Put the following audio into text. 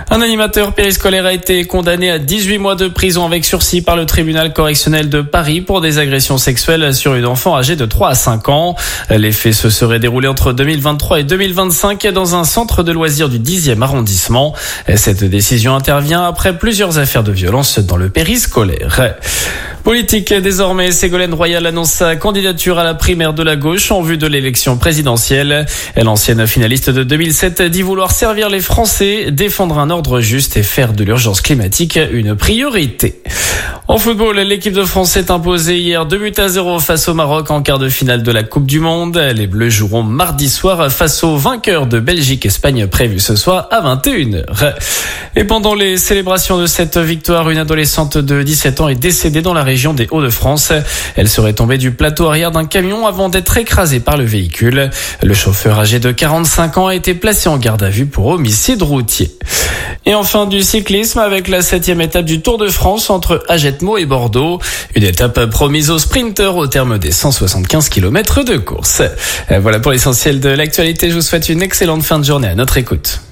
Un animateur périscolaire a été condamné à 18 mois de prison avec sursis par le tribunal correctionnel de Paris pour des agressions sexuelles sur une enfant âgée de 3 à 5 ans. Les faits se seraient déroulés entre 2023 et 2025 dans un centre de loisirs du 10e arrondissement. Cette décision intervient après plusieurs affaires de violence dans le périscolaire. Politique désormais, Ségolène Royal annonce sa candidature à la primaire de la gauche en vue de l'élection présidentielle. L'ancienne finaliste de 2007 dit vouloir servir les Français, défendre un ordre juste et faire de l'urgence climatique une priorité. En football, l'équipe de France s'est imposée hier 2-0 face au Maroc en quart de finale de la Coupe du Monde. Les Bleus joueront mardi soir face aux vainqueurs de Belgique-Espagne prévu ce soir à 21h. Et pendant les célébrations de cette victoire, une adolescente de 17 ans est décédée dans la région des Hauts-de-France. Elle serait tombée du plateau arrière d'un camion avant d'être écrasée par le véhicule. Le chauffeur âgé de 45 ans a été placé en garde à vue pour homicide routier. Et enfin du cyclisme avec la 7e étape du Tour de France entre Agetmo et Bordeaux. Une étape promise aux sprinteurs au terme des 175 km de course. Voilà pour l'essentiel de l'actualité. Je vous souhaite une excellente fin de journée à notre écoute.